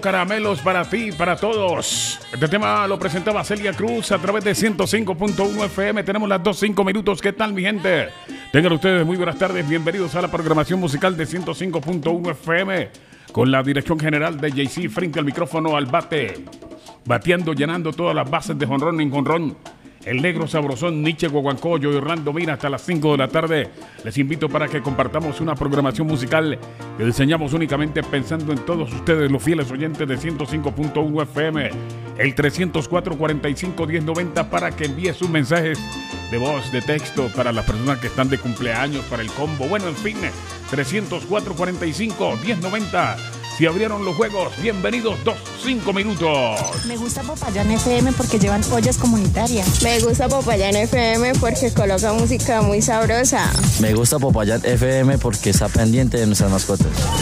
Caramelos para ti, para todos. Este tema lo presentaba Celia Cruz a través de 105.1 FM. Tenemos las 2:05 minutos. ¿Qué tal, mi gente? Tengan ustedes muy buenas tardes. Bienvenidos a la programación musical de 105.1 FM. Con la dirección general de JC frente al micrófono al bate. Bateando, llenando todas las bases de jonrón en jonrón. El negro sabrosón Nietzsche Guaguancoyo y Orlando Mina hasta las 5 de la tarde. Les invito para que compartamos una programación musical que diseñamos únicamente pensando en todos ustedes, los fieles oyentes de 105.1 FM. El 304-45-1090 para que envíe sus mensajes de voz, de texto para las personas que están de cumpleaños, para el combo. Bueno, en fin, 304-45-1090. Si abrieron los juegos, bienvenidos, 2:05 minutos. Me gusta Popayán FM porque llevan ollas comunitarias. Me gusta Popayán FM porque coloca música muy sabrosa. Me gusta Popayán FM porque está pendiente de nuestras mascotas.